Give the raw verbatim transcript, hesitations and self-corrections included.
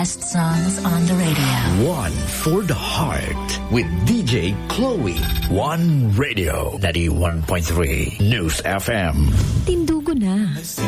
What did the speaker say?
best songs on the radio. One for the heart with D J Chloe. One Radio ninety-one point three News F M. Tindugo na.